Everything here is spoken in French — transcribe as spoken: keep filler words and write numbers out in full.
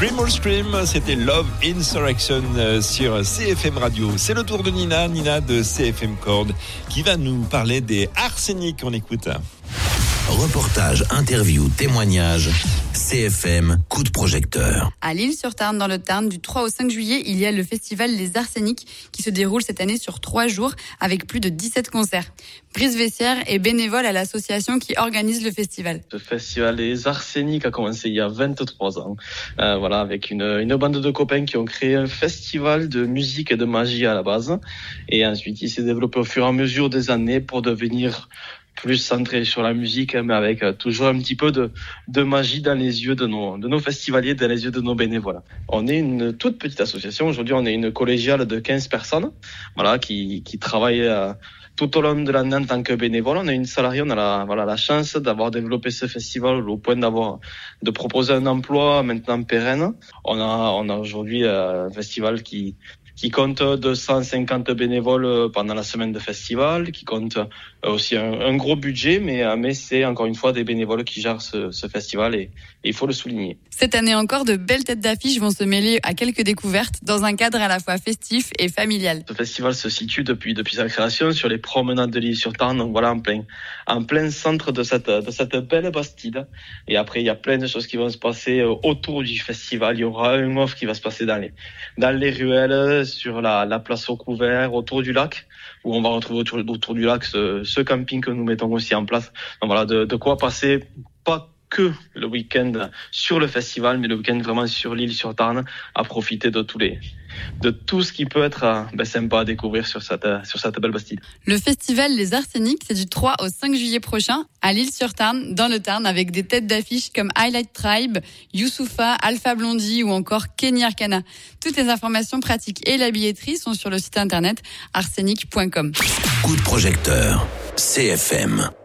Primal Scream, c'était Love Insurrection sur C F M Radio. C'est le tour de Nina, Nina de C F M Chord, qui va nous parler des Arsenic. On écoute. Reportage, interview, témoignage, C F M, coup de projecteur. À L'Isle-sur-Tarn, dans le Tarn, du trois au cinq juillet, il y a le festival Les Arsenic qui se déroule cette année sur trois jours avec plus de dix-sept concerts. Brice Vessière est bénévole à l'association qui organise le festival. Le festival Les Arsenic a commencé il y a vingt-trois ans. Euh, voilà, avec une, une bande de copains qui ont créé un festival de musique et de magie à la base. Et ensuite, il s'est développé au fur et à mesure des années pour devenir plus centré sur la musique, mais avec toujours un petit peu de, de magie dans les yeux de nos, de nos festivaliers, dans les yeux de nos bénévoles. On est une toute petite association. Aujourd'hui, on est une collégiale de quinze personnes, voilà, qui, qui travaillent euh, tout au long de l'année en tant que bénévole. On a une salariée, on a la, voilà, la chance d'avoir développé ce festival au point d'avoir, de proposer un emploi maintenant pérenne. On a, on a aujourd'hui euh, un festival qui, qui compte deux cent cinquante bénévoles pendant la semaine de festival, qui compte aussi un, un gros budget, mais, mais c'est encore une fois des bénévoles qui gèrent ce, ce festival et, et il faut le souligner. Cette année encore, de belles têtes d'affiche vont se mêler à quelques découvertes dans un cadre à la fois festif et familial. Ce festival se situe depuis, depuis sa création sur les promenades de l'Isle-sur-Tarn, donc voilà, en plein, en plein centre de cette, de cette belle Bastide. Et après, il y a plein de choses qui vont se passer autour du festival. Il y aura un off qui va se passer dans les, dans les ruelles, sur la, la place au couvert, autour du lac, où on va retrouver autour, autour du lac ce, ce camping que nous mettons aussi en place. Donc voilà, de, de quoi passer pas que le week-end sur le festival, mais le week-end vraiment sur l'Isle-sur-Tarn, à profiter de tous les, de tout ce qui peut être ben, sympa à découvrir sur cette, sur cette belle Bastide. Le festival Les Arsenic, c'est du trois au cinq juillet prochain à l'Isle-sur-Tarn, dans le Tarn, avec des têtes d'affiche comme Highlight Tribe, Youssoupha, Alpha Blondie ou encore Kenny Arcana. Toutes les informations pratiques et la billetterie sont sur le site internet arsenic point com. Coup de projecteur, C F M.